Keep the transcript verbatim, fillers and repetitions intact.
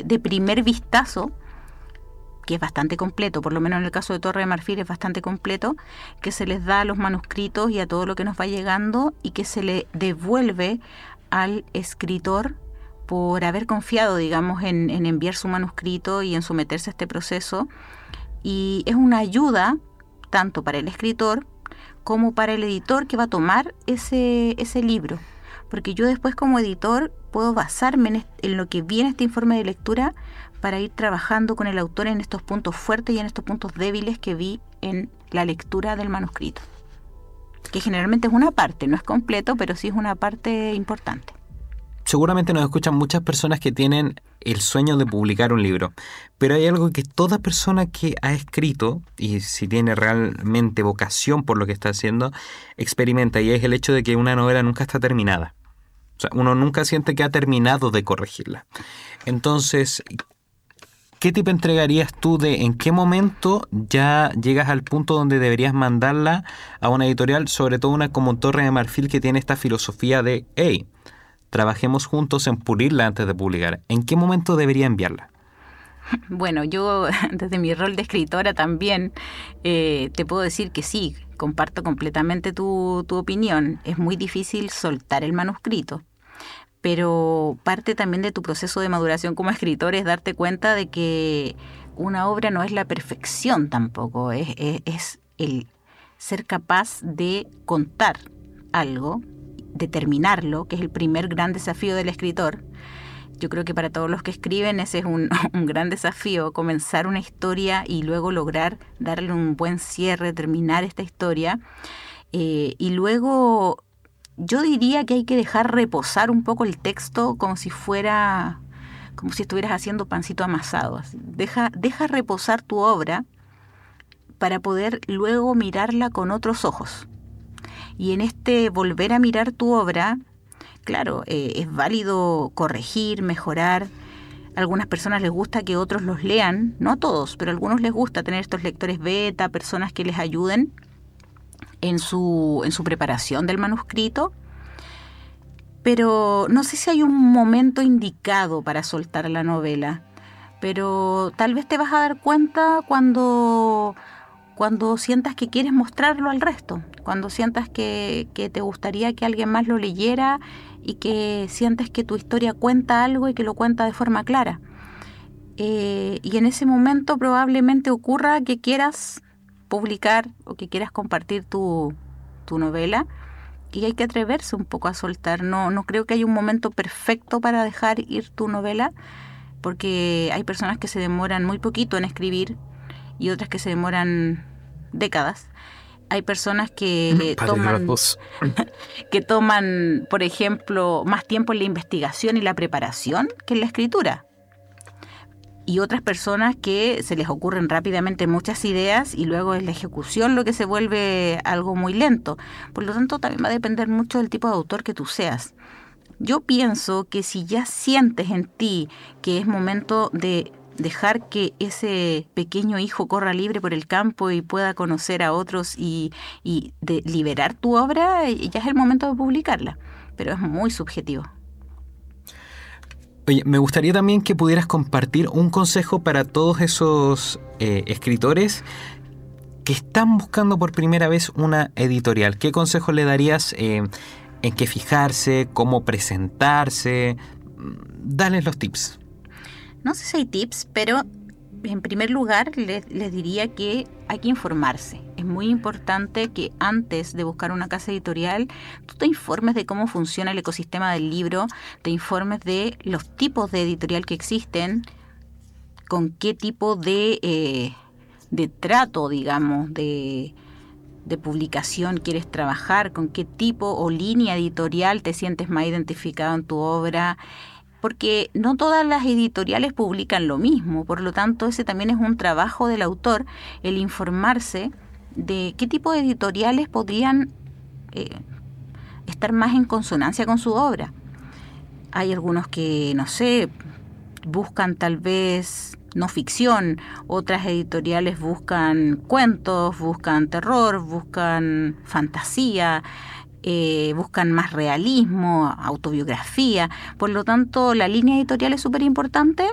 de primer vistazo, que es bastante completo, por lo menos en el caso de Torre de Marfil es bastante completo, que se les da a los manuscritos y a todo lo que nos va llegando y que se le devuelve al escritor por haber confiado, digamos, en, en enviar su manuscrito y en someterse a este proceso. Y es una ayuda tanto para el escritor como para el editor que va a tomar ese, ese libro. Porque yo después como editor puedo basarme en, est- en lo que vi en este informe de lectura para ir trabajando con el autor en estos puntos fuertes y en estos puntos débiles que vi en la lectura del manuscrito. Que generalmente es una parte, no es completo, pero sí es una parte importante. Seguramente nos escuchan muchas personas que tienen el sueño de publicar un libro, pero hay algo que toda persona que ha escrito, y si tiene realmente vocación por lo que está haciendo, experimenta, y es el hecho de que una novela nunca está terminada. O sea, uno nunca siente que ha terminado de corregirla. Entonces, ¿qué tip entregarías tú de en qué momento ya llegas al punto donde deberías mandarla a una editorial, sobre todo una como Torre de Marfil, que tiene esta filosofía de, hey, trabajemos juntos en pulirla antes de publicar? ¿En qué momento debería enviarla? Bueno, yo desde mi rol de escritora también eh, te puedo decir que sí, comparto completamente tu, tu opinión. Es muy difícil soltar el manuscrito, pero parte también de tu proceso de maduración como escritor es darte cuenta de que una obra no es la perfección tampoco, es, es, es el ser capaz de contar algo, de terminarlo, que es el primer gran desafío del escritor. Yo creo que para todos los que escriben ese es un, un gran desafío, comenzar una historia y luego lograr darle un buen cierre, terminar esta historia. Eh, y luego yo diría que hay que dejar reposar un poco el texto como si fuera, como si estuvieras haciendo pancito amasado. Así. Deja, deja reposar tu obra para poder luego mirarla con otros ojos. Y en este volver a mirar tu obra, claro, eh, es válido corregir, mejorar. A algunas personas les gusta que otros los lean, no a todos, pero a algunos les gusta tener estos lectores beta, personas que les ayuden en su, en su preparación del manuscrito. Pero no sé si hay un momento indicado para soltar la novela, pero tal vez te vas a dar cuenta cuando, cuando sientas que quieres mostrarlo al resto, cuando sientas que, que te gustaría que alguien más lo leyera y que sientes que tu historia cuenta algo y que lo cuenta de forma clara. Eh, y en ese momento probablemente ocurra que quieras publicar o que quieras compartir tu, tu novela, y hay que atreverse un poco a soltar. No, no creo que haya un momento perfecto para dejar ir tu novela, porque hay personas que se demoran muy poquito en escribir y otras que se demoran décadas. Hay personas que toman, que toman, por ejemplo, más tiempo en la investigación y la preparación que en la escritura. Y otras personas que se les ocurren rápidamente muchas ideas y luego es la ejecución lo que se vuelve algo muy lento. Por lo tanto, también va a depender mucho del tipo de autor que tú seas. Yo pienso que si ya sientes en ti que es momento de dejar que ese pequeño hijo corra libre por el campo y pueda conocer a otros y, y de liberar tu obra, ya es el momento de publicarla. Pero es muy subjetivo. Oye, me gustaría también que pudieras compartir un consejo para todos esos eh, escritores que están buscando por primera vez una editorial. ¿Qué consejo le darías eh, en qué fijarse, cómo presentarse? Dales los tips. No sé si hay tips, pero en primer lugar les, les diría que hay que informarse. Es muy importante que antes de buscar una casa editorial tú te informes de cómo funciona el ecosistema del libro, te informes de los tipos de editorial que existen, con qué tipo de, eh, de trato, digamos, de, de publicación quieres trabajar, con qué tipo o línea editorial te sientes más identificado en tu obra. Porque no todas las editoriales publican lo mismo, por lo tanto ese también es un trabajo del autor, el informarse de qué tipo de editoriales podrían eh, estar más en consonancia con su obra. Hay algunos que, no sé, buscan tal vez no ficción, otras editoriales buscan cuentos, buscan terror, buscan fantasía, Eh, buscan más realismo, autobiografía. Por lo tanto, la línea editorial es súper importante